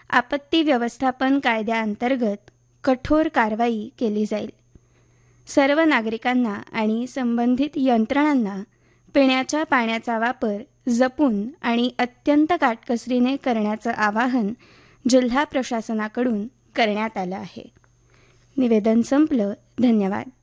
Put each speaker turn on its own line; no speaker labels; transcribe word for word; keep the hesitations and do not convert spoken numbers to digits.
आपत्ती व्यवस्थापन कायद्याअंतर्गत कठोर कारवाई केली जाईल. सर्व नागरिकांना आणि संबंधित यंत्रणांना पिण्याच्या पाण्याचा वापर जपून आणि अत्यंत काटकसरीने करण्याचं आवाहन जिल्हा प्रशासनाकडून करण्यात आलं आहे. निवेदन संपलं. धन्यवाद.